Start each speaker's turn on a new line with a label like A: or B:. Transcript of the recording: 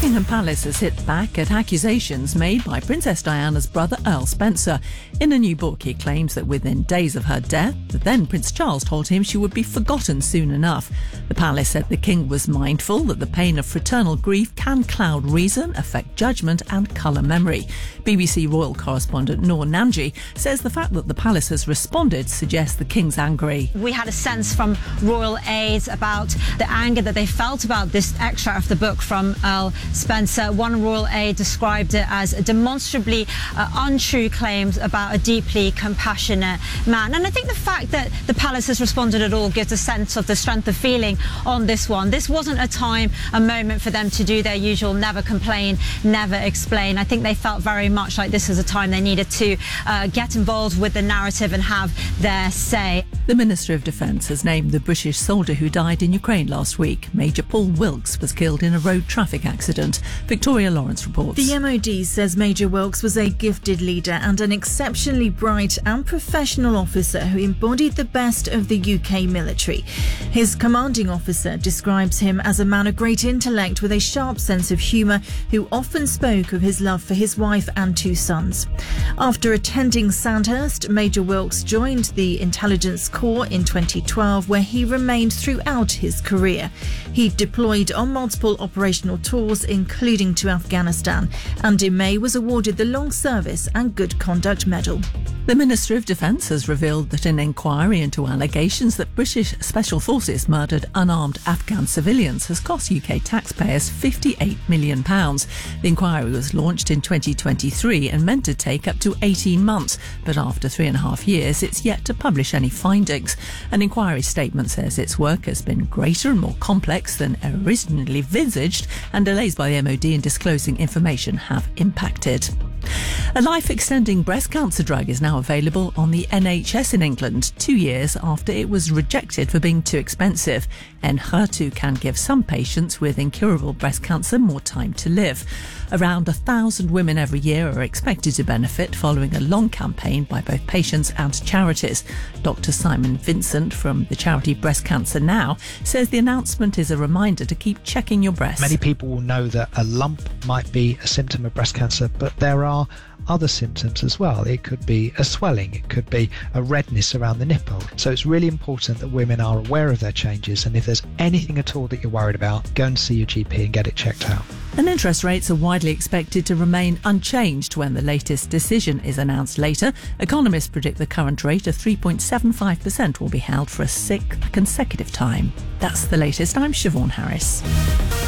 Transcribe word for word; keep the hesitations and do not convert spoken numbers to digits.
A: Buckingham Palace has hit back at accusations made by Princess Diana's brother Earl Spencer. In a new book, he claims that within days of her death, the then Prince Charles told him she would be forgotten soon enough. The palace said the king was mindful that the pain of fraternal grief can cloud reason, affect judgment and colour memory. B B C royal correspondent Noor Namji says the fact that the palace has responded suggests the king's angry.
B: We had a sense from royal aides about the anger that they felt about this extract of the book from Earl Spencer. One royal aide described it as demonstrably uh, untrue claims about a deeply compassionate man. And I think the fact that the palace has responded at all gives a sense of the strength of feeling on this one. This wasn't a time, a moment for them to do their usual never complain, never explain. I think they felt very much like this was a time they needed to uh, get involved with the narrative and have their say.
A: The Minister of Defence has named the British soldier who died in Ukraine last week. Major Paul Wilkes was killed in a road traffic accident. Victoria Lawrence reports.
C: The M O D says Major Wilkes was a gifted leader and an exceptionally bright and professional officer who embodied the best of the U K military. His commanding officer describes him as a man of great intellect with a sharp sense of humour who often spoke of his love for his wife and two sons. After attending Sandhurst, Major Wilkes joined the Intelligence Corps in twenty twelve, where he remained throughout his career. He deployed on multiple operational tours, including to Afghanistan, and in May was awarded the Long Service and Good Conduct Medal.
A: The Minister of Defence has revealed that an inquiry into allegations that British Special Forces murdered unarmed Afghan civilians has cost U K taxpayers fifty-eight million pounds. The inquiry was launched in twenty twenty-three and meant to take up to eighteen months, but after three and a half years, it's yet to publish any findings. An inquiry statement says its work has been greater and more complex than originally envisaged, and delays by the M O D in disclosing information have impacted. A life-extending breast cancer drug is now available on the N H S in England, two years after it was rejected for being too expensive. Enhertu can give some patients with incurable breast cancer more time to live. Around a thousand women every year are expected to benefit following a long campaign by both patients and charities. Doctor Simon Vincent from the charity Breast Cancer Now says the announcement is a reminder to keep checking your breasts.
D: Many people will know that a lump might be a symptom of breast cancer, but there are other symptoms as well. It could be a swelling, it could be a redness around the nipple. So it's really important that women are aware of their changes, and if there's anything at all that you're worried about, go and see your G P and get it checked out.
A: And interest rates are widely expected to remain unchanged when the latest decision is announced later. Economists predict the current rate of three point seven five percent will be held for a sixth consecutive time. That's the latest. I'm Siobhan Harris.